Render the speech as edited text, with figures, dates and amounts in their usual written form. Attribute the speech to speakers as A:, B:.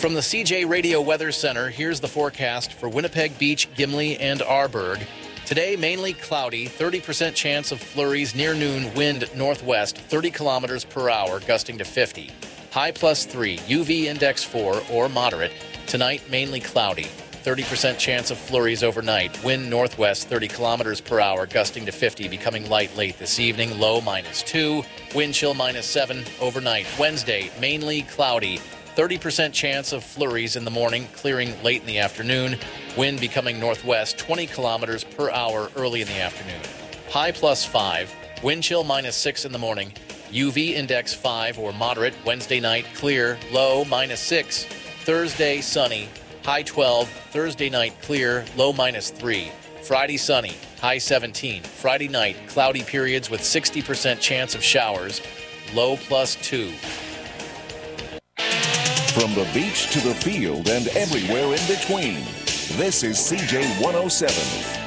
A: From the CJ Radio Weather Center, here's the forecast for Winnipeg Beach, Gimli, and Arborg. Today, mainly cloudy, 30% chance of flurries near noon, wind northwest, 30 kilometers per hour, gusting to 50. High +3, UV index 4 or moderate. Tonight, mainly cloudy, 30% chance of flurries overnight, wind northwest, 30 kilometers per hour, gusting to 50, becoming light late this evening, low -2, wind chill -7 overnight. Wednesday, mainly cloudy. 30% chance of flurries in the morning, clearing late in the afternoon. Wind becoming northwest, 20 kilometers per hour early in the afternoon. High +5, wind chill -6 in the morning. UV index 5 or moderate. Wednesday night, clear, low -6. Thursday, sunny, high 12. Thursday night, clear, low -3. Friday, sunny, high 17. Friday night, cloudy periods with 60% chance of showers, low +2.
B: From the beach to the field and everywhere in between, this is CJ 107.